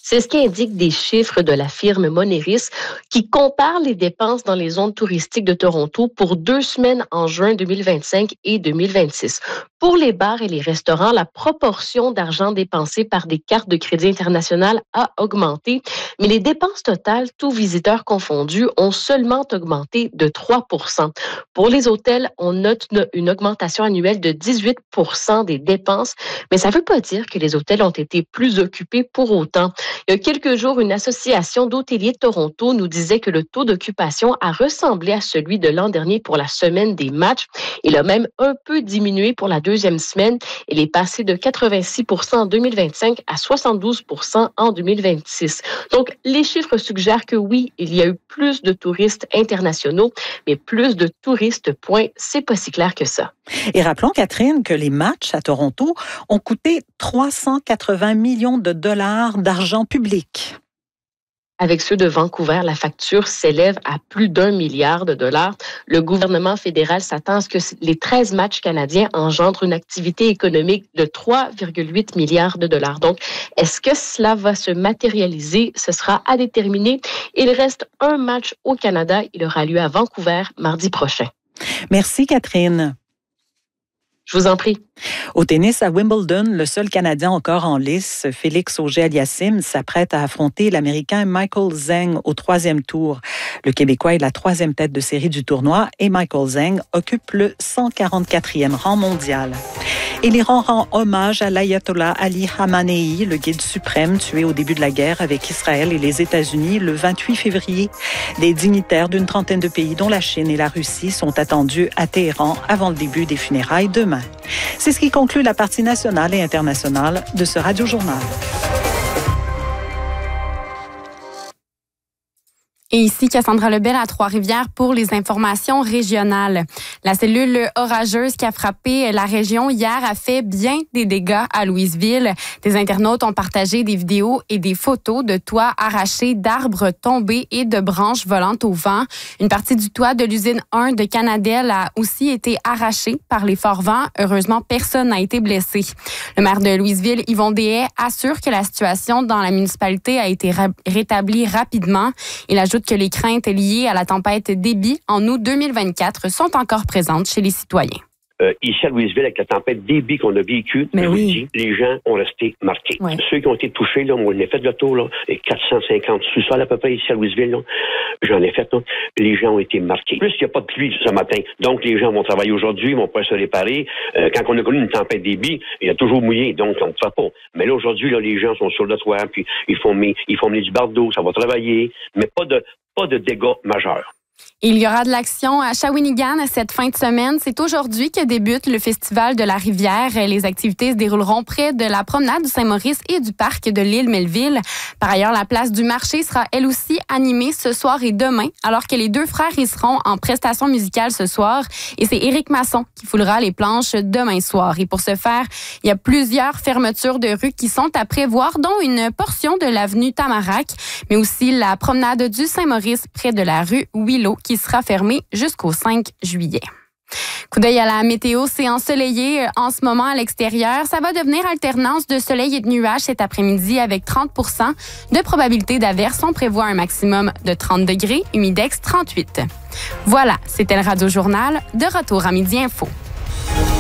C'est ce qui indique des chiffres de la firme Moneris qui compare les dépenses dans les zones touristiques de Toronto pour 2 semaines en juin 2025 et 2026. Pour les bars et les restaurants, la proportion d'argent dépensé par des cartes de crédit international a augmenté, mais les dépenses totales, tous visiteurs confondus, ont seulement augmenté de 3 %. Pour les hôtels, on note une augmentation annuelle de 18 % des dépenses, mais ça ne veut pas dire que les hôtels ont été plus occupés pour autant. Il y a quelques jours, une association d'hôteliers de Toronto nous disait que le taux d'occupation a ressemblé à celui de l'an dernier pour la semaine des matchs. Il a même un peu diminué pour la deuxième semaine. Il est passé de 86 % en 2025 à 72 % en 2026. Donc, les chiffres suggèrent que oui, il y a eu plus de touristes internationaux, mais plus de touristes, point, c'est pas si clair que ça. Et rappelons, Catherine, que les matchs à Toronto ont coûté 380 millions de dollars d'argent public. Avec ceux de Vancouver, la facture s'élève à plus d'1 milliard de dollars. Le gouvernement fédéral s'attend à ce que les 13 matchs canadiens engendrent une activité économique de 3,8 milliards de dollars. Donc, est-ce que cela va se matérialiser? Ce sera à déterminer. Il reste un match au Canada. Il aura lieu à Vancouver mardi prochain. Merci, Catherine. Je vous en prie. Au tennis, à Wimbledon, le seul Canadien encore en lice, Félix Auger-Aliassime, s'apprête à affronter l'Américain Michael Zheng au 3e tour. Le Québécois est la 3e tête de série du tournoi et Michael Zheng occupe le 144e rang mondial. Et l'Iran rend hommage à l'ayatollah Ali Khamenei, le guide suprême tué au début de la guerre avec Israël et les États-Unis le 28 février. Des dignitaires d'une trentaine de pays, dont la Chine et la Russie, sont attendus à Téhéran avant le début des funérailles demain. C'est ce qui conclut la partie nationale et internationale de ce Radio-Journal. Et ici, Cassandra Lebel à Trois-Rivières pour les informations régionales. La cellule orageuse qui a frappé la région hier a fait bien des dégâts à Louisville. Des internautes ont partagé des vidéos et des photos de toits arrachés, d'arbres tombés et de branches volantes au vent. Une partie du toit de l'usine 1 de Canadel a aussi été arrachée par les forts vents. Heureusement, personne n'a été blessé. Le maire de Louisville, Yvon Deshaies, assure que la situation dans la municipalité a été rétablie rapidement. Il ajoute que les craintes liées à la tempête Debby en août 2024 sont encore présentes chez les citoyens. Ici à Louisville, avec la tempête Debby qu'on a vécue, les gens ont resté marqués. Ouais. Ceux qui ont été touchés, là, moi, j'en ai fait le tour, là, 450 sous-sols à peu près ici à Louisville, là. J'en ai fait, là. Les gens ont été marqués. Plus, il n'y a pas de pluie ce matin. Donc, les gens vont travailler aujourd'hui, ils vont pas se réparer. Quand on a connu une tempête Debby, il a toujours mouillé, donc on ne fait pas. Mais là, aujourd'hui, là, les gens sont sur le toit, puis ils font mener du bardeau, ça va travailler, mais pas de dégâts majeurs. Il y aura de l'action à Shawinigan cette fin de semaine. C'est aujourd'hui que débute le Festival de la Rivière. Les activités se dérouleront près de la promenade du Saint-Maurice et du parc de l'île Melville. Par ailleurs, la place du marché sera elle aussi animée ce soir et demain, alors que les deux frères y seront en prestation musicale ce soir. Et c'est Éric Masson qui foulera les planches demain soir. Et pour ce faire, il y a plusieurs fermetures de rue qui sont à prévoir, dont une portion de l'avenue Tamarack, mais aussi la promenade du Saint-Maurice près de la rue Willow, qui sera fermée jusqu'au 5 juillet. Coup d'œil à la météo, c'est ensoleillé en ce moment à l'extérieur. Ça va devenir alternance de soleil et de nuages cet après-midi avec 30 % de probabilité d'averse. On prévoit un maximum de 30 degrés, humidex 38. Voilà, c'était le Radio-Journal. De retour à Midi Info.